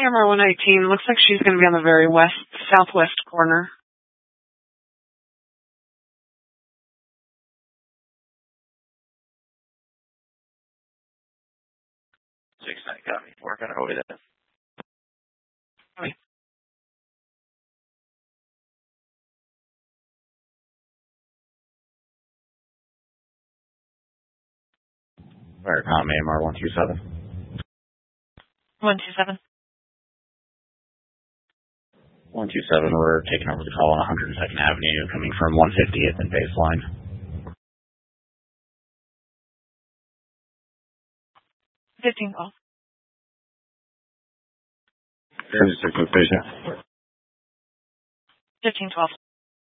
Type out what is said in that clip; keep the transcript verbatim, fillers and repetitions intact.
A M R one nineteen, looks like she's going to be on the very west, southwest corner. six nine, got me. Working our way there. Okay. Vericom A M R one two seven. one two seven. one two seven, we're taking over the call on one hundred second Avenue, coming from one fiftieth and baseline. fifteen twelve. fifteen twelve. fifteen twelve.